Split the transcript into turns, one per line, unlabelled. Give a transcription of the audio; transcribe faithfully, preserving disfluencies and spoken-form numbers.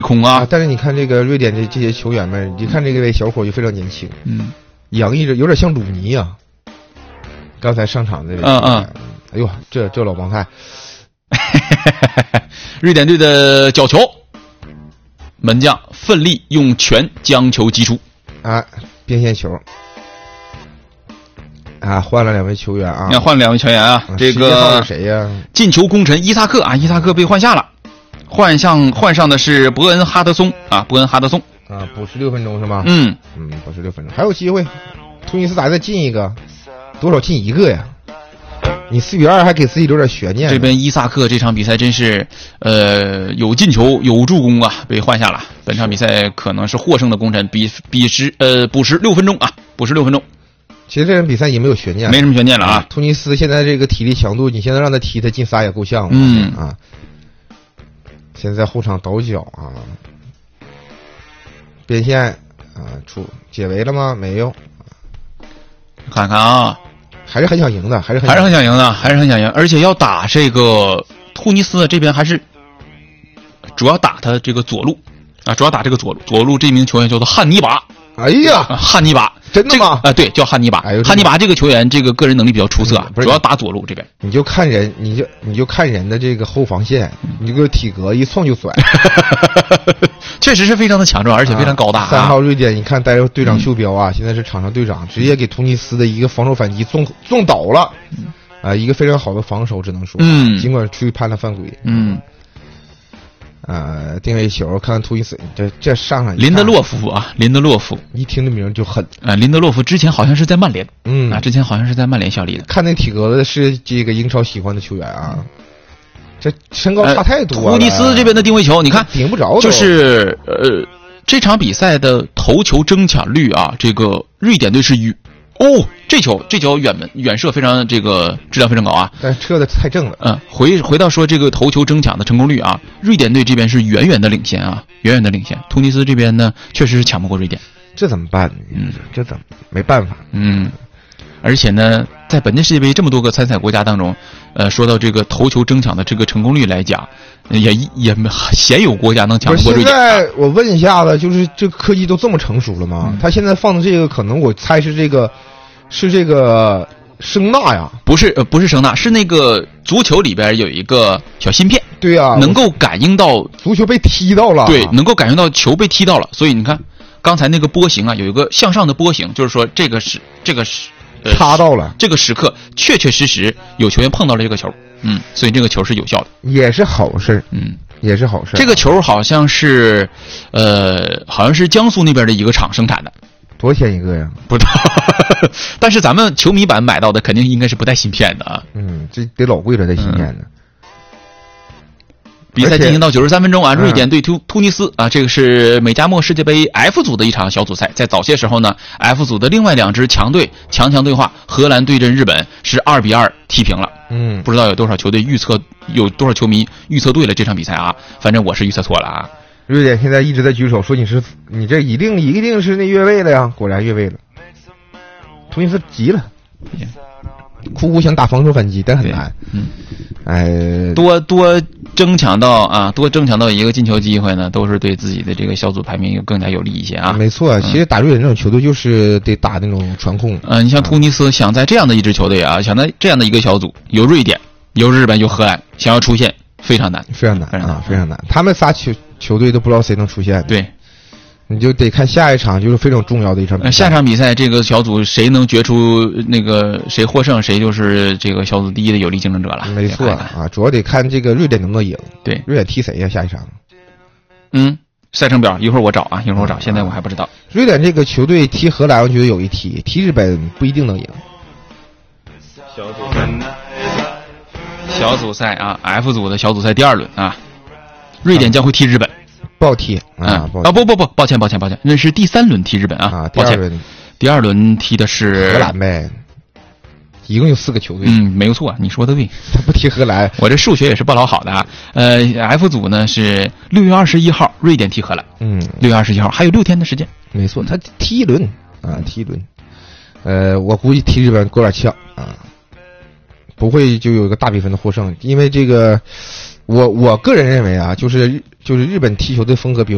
空啊。
啊但是你看这个瑞典这这些球员们，你看这位小伙就非常年轻，
嗯，
洋溢着有点像鲁尼啊。刚才上场的这个，
嗯嗯，
哎呦，这这老帮派，
瑞典队的角球，门将奋力用拳将球击出，
啊，边线球。啊，换了两位球员啊！
你看换了两位球员啊，
啊
这个
是谁呀、啊？
进球功臣伊萨克啊，伊萨克被换下了，换上换上的是伯恩哈德松啊，伯恩哈德松
啊，补时六分钟是吗？
嗯
嗯，补时六分钟还有机会，突尼斯咋再进一个？多少进一个呀？你四比二还给自己留点悬念。
这边伊萨克这场比赛真是呃有进球有助攻啊，被换下了。本场比赛可能是获胜的功臣，比比时呃补时六分钟啊，补时六分钟。
其实这场比赛也没有悬念，
没什么悬念了啊。
突尼斯现在这个体力强度，你现在让他踢，他进仨也够呛。
嗯
啊，现在后场倒脚啊，边线啊出解围了吗？没有。
看看啊，
还是很想赢的，还是很
还是很想赢的，还是很想赢，而且要打这个突尼斯这边还是主要打他这个左路啊，主要打这个左路，左路这名球员叫做汉尼拔。
哎呀，
啊、汉尼拔。
真的吗？
啊、呃，对，叫汉尼拔。
哎、
汉尼拔这个球员，这个个人能力比较出色，
嗯、
主要打左路这边。
你就看人，你就你就看人的这个后防线，你这个体格一蹭就甩，
确实是非常的强壮，而且非常高大、啊。
三号瑞典，你看带着队长袖标啊，嗯、现在是场上队长，直接给突尼斯的一个防守反击纵纵倒了，啊、呃，一个非常好的防守，只能说，
嗯，
尽管出去判了犯规，
嗯。
呃，定位球，看看突尼斯，这这上来
林德洛夫啊，林德洛夫，
一听这名就狠
啊、呃。林德洛夫之前好像是在曼联，
嗯
啊，之前好像是在曼联效力的。
看那体格子是这个英超喜欢的球员啊，这身高差太多了。
呃、突尼斯这边的定位球，你看
顶不着，
就是呃，这场比赛的头球争抢率啊，这个瑞典队是与。哦，这球这球远门远射非常这个质量非常高啊，
但射的太正了。
嗯，回回到说这个头球争抢的成功率啊，瑞典队这边是远远的领先啊，远远的领先。突尼斯这边呢，确实是抢不过瑞典，
这怎么办？
嗯，
这怎么没办法？
嗯，而且呢，在本届世界杯这么多个参赛国家当中，呃，说到这个头球争抢的这个成功率来讲，也也鲜有国家能抢过瑞典。
现在我问一下子，就是这个科技都这么成熟了吗？嗯、他现在放的这个，可能我猜是这个。是这个声呐呀？
不是，呃，不是声呐，是那个足球里边有一个小芯片。
对呀、啊，
能够感应到
足球被踢到了。
对，能够感应到球被踢到了。所以你看，刚才那个波形啊，有一个向上的波形，就是说这个是这个是、呃、
插到了。
这个时刻确确实实有球员碰到了这个球，嗯，所以这个球是有效的，
也是好事，
嗯，
也是好事。
这个球好像是，呃，好像是江苏那边的一个厂生产的。
多少钱一个呀？
不知道，但是咱们球迷版买到的肯定应该是不带芯片的啊。
嗯，这得老贵了，带芯片的。
嗯、比赛进行到九十三分钟啊，瑞典对突突尼斯啊，这个是美加墨世界杯 F 组的一场小组赛。在早些时候呢 ，F 组的另外两支强队强强对话，荷兰对阵日本是二比二踢平了。
嗯，
不知道有多少球队预测，有多少球迷预测对了这场比赛啊？反正我是预测错了啊。
瑞典现在一直在举手说你是你这一定一定是那越位了呀，果然越位了。突尼斯急了，苦苦想打防守反击，但很难。
嗯，
哎，
多多争抢到啊，多争抢到一个进球机会呢，都是对自己的这个小组排名更加有利一些啊。
没错，其实打瑞典这种球队就是得打那种传控。
嗯、呃，你像突尼斯想在这样的一支球队啊，想在这样的一个小组，有瑞典、有日本、有荷兰，想要出现非常难，
非常难，
非常难
啊，非常难。他们仨球球队都不知道谁能出现。
对。
你就得看下一场，就是非常重要的一场比赛。
下场比赛，这个小组谁能决出那个谁获胜，谁就是这个小组第一的有力竞争者了。
没错啊，主要得看这个瑞典能不能赢。
对，
瑞典踢谁呀？下一场？
嗯，赛程表一会儿我找啊，一会儿我找，现在我还不知道。
瑞典这个球队踢荷兰，我觉得有一踢，踢日本不一定能赢。
小组赛，小组赛啊 ，F 组的小组赛第二轮啊，瑞典将会踢日本。
不好踢啊！
嗯、啊不不不，抱歉抱歉抱歉，那是第三轮踢日本啊，
啊第二轮，
第二轮踢的是
荷兰呗，一共有四个球队。
嗯，没有错，你说的对。
他不踢荷兰，
我这数学也是不老好的啊。呃 ，F 组呢是六月二十一号，瑞典踢荷兰。
嗯，
六月二十一号还有六天的时间。
没错，他踢一轮啊，踢一轮。呃，我估计踢日本够点呛啊，不会就有一个大比分的获胜，因为这个。我我个人认为啊，就是就是日本踢球的风格比